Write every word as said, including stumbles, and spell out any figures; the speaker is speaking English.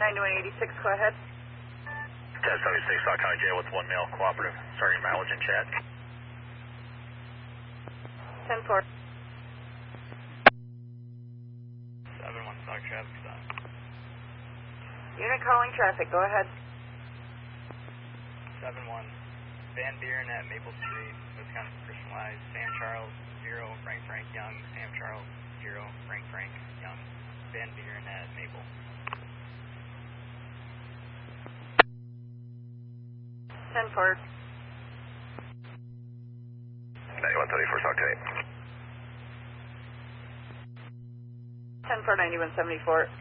ninety-one eighty-six, go ahead. ten seventy-six, Stock County Jail with one male cooperative. Starting mileage in chat. ten four. seven one, Stock traffic stop. Unit calling traffic, go ahead. seven one, Van Buren at Maple Street, Wisconsin personalized. Sam Charles, zero, Frank Frank Young. Sam Charles, zero, Frank Frank Young. Van Buren at Maple. ten four. ninety-one thirty-four, Stock County. ten four, ninety-one seventy-four.